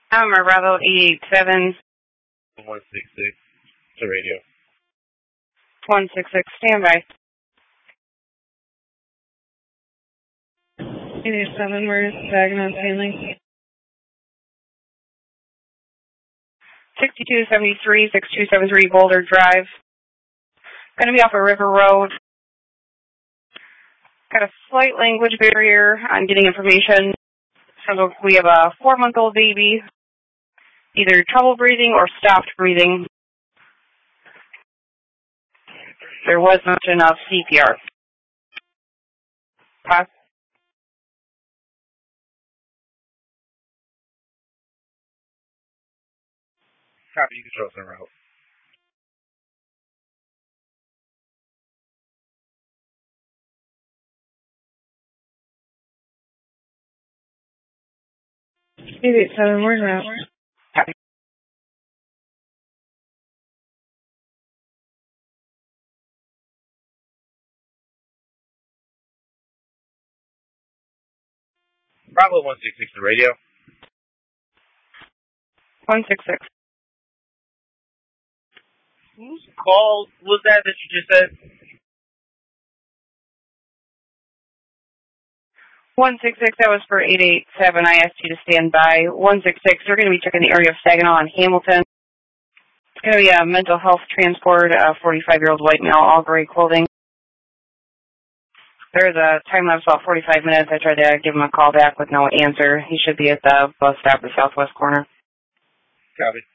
Bravo 887. 166 to radio. 166, standby. 887, where's Saginaw Stanley? 6273, 6273 Boulder Drive. Going to be off a River Road. Got a slight language barrier. I'm getting information. So we have a 4-month-old baby, either trouble breathing or stopped breathing. There wasn't enough CPR. Pass. Copy, you can show us en route. Eight 7, where's route? Copy. Bravo 166 to radio. 166. Whose call was that you just said? 166, that was for 887. I asked you to stand by. 166, they're going to be checking the area of Saginaw and Hamilton. It's going to be a mental health transport, a 45-year-old white male, all gray clothing. There's a time lapse about 45 minutes. I tried to give him a call back with no answer. He should be at the bus stop at the southwest corner. Copy.